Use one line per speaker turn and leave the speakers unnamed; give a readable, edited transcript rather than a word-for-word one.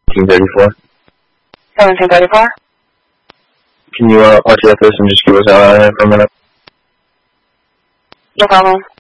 1734.
1734?
Can you RTF this and just give us out of here for a minute?
No problem.